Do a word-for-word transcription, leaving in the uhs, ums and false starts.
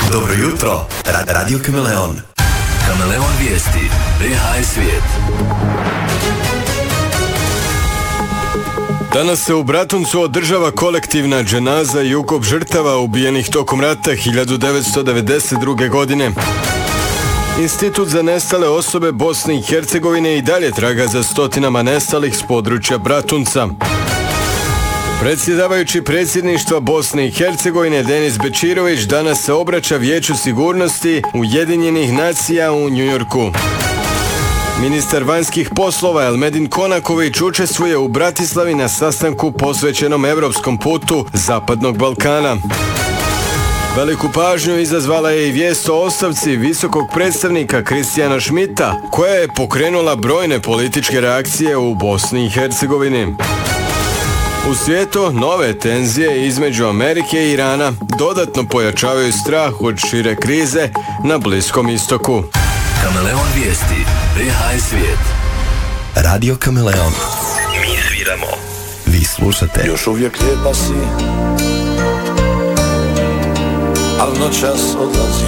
Dobro jutro, Ra- Radio Kameleon. Kameleon vijesti, B H S svijet. Danas se u Bratuncu održava kolektivna dženaza i ukop žrtava ubijenih tokom rata hiljadu devetsto devedeset druge. godine. Institut za nestale osobe Bosne i Hercegovine i dalje traga za stotinama nestalih s područja Bratunca. Predsjedavajući predsjedništva Bosne i Hercegovine Denis Bečirović danas se obraća Vijeću sigurnosti Ujedinjenih nacija u Njujorku. Ministar vanjskih poslova Elmedin Konaković učestvuje u Bratislavi na sastanku posvećenom evropskom putu Zapadnog Balkana. Veliku pažnju izazvala je i vijest o ostavci visokog predstavnika Kristijana Šmita, koja je pokrenula brojne političke reakcije u Bosni i Hercegovini. U svijetu nove tenzije između Amerike i Irana dodatno pojačavaju strah od šire krize na Bliskom istoku. Kameleon vijesti, B H S svijet. Radio Kameleon. Mi sviramo. Vi slušate. Još uvijek lijepa si, al noćas odlazi